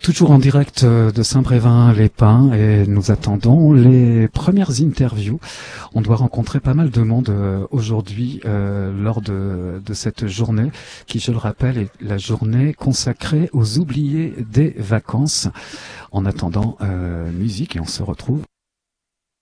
Toujours en direct de Saint-Brévin-les-Pins et nous attendons les premières interviews. On doit rencontrer pas mal de monde aujourd'hui lors de cette journée qui, je le rappelle, est la journée consacrée aux oubliés des vacances. En attendant, musique et on se retrouve